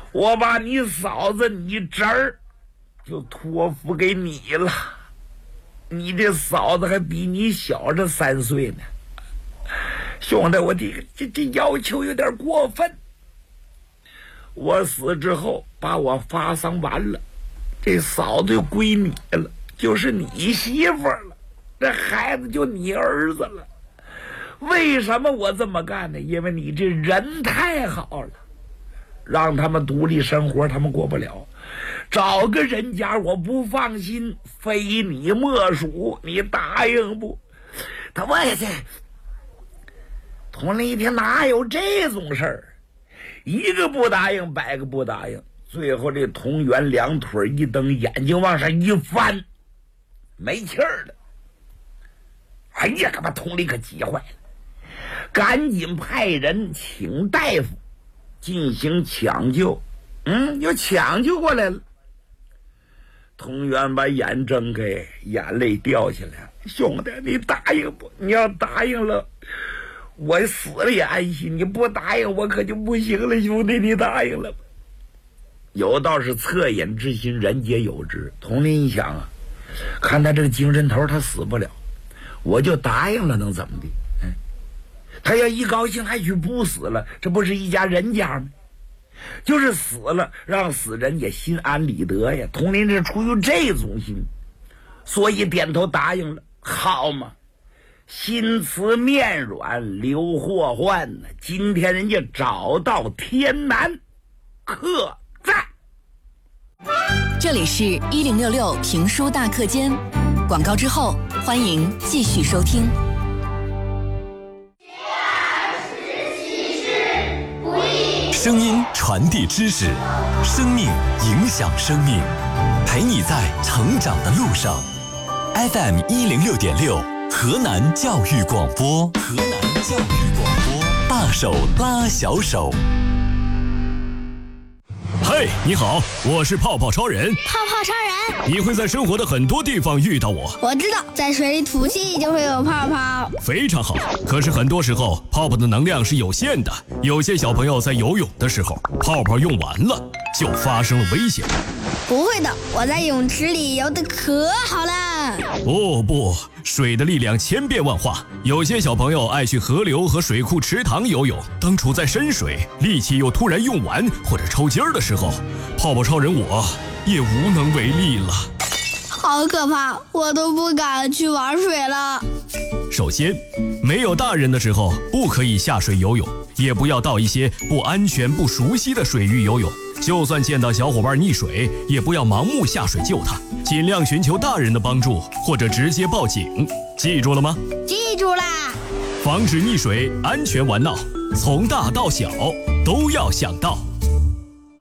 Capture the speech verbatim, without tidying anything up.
我把你嫂子你侄儿就托付给你了。你这嫂子还比你小这三岁呢。兄弟，我这个这这要求有点过分。我死之后把我发丧完了，这嫂子就归你了，就是你媳妇了，这孩子就你儿子了。为什么我这么干呢？因为你这人太好了，让他们独立生活他们过不了，找个人家我不放心，非你莫属，你答应不？他我也这同林一听哪有这种事儿，一个不答应百个不答应，最后这同源两腿一蹬，眼睛往上一翻，没气儿了。哎呀，可把同林可急坏了，赶紧派人请大夫进行抢救。嗯，又抢救过来了。同源把眼睁开，眼泪掉下来。兄弟，你答应不？你要答应了，我死了也安心；你不答应，我可就不行了。兄弟，你答应了吧？有道是恻隐之心，人皆有之。同林一想啊，看他这个精神头，他死不了，我就答应了，能怎么的？嗯，他要一高兴还去不死了，这不是一家人家吗？就是死了，让死人也心安理得呀。同林是出于这种心，所以点头答应了。好嘛，心慈面软，留祸患呢。今天人家找到天南客栈。 这里是一零六六评书大课间，广告之后欢迎继续收听。 声音传递知识，生命影响生命，陪你在成长的路上。F M 一零六点六，河南教育广播，河南教育广播，大手拉小手。 嘿，你好，我是泡泡超人。 泡泡超人， 你会在生活的很多地方遇到我。 我知道，在水里吐气就会有泡泡。 非常好，可是很多时候泡泡的能量是有限的，有些小朋友在游泳的时候，泡泡用完了，就发生了危险。 不会的，我在泳池里游得可好了。 哦不，水的力量千变万化，有些小朋友爱去河流和水库池塘游泳，当处在深水，力气又突然用完或者抽筋儿的时候，泡泡超人我也无能为力了。 好可怕，我都不敢去玩水了。 首先，没有大人的时候不可以下水游泳，也不要到一些不安全不熟悉的水域游泳。就算见到小伙伴溺水，也不要盲目下水救他，尽量寻求大人的帮助，或者直接报警。记住了吗？ 记住啦！ 防止溺水，安全玩闹，从大到小都要想到。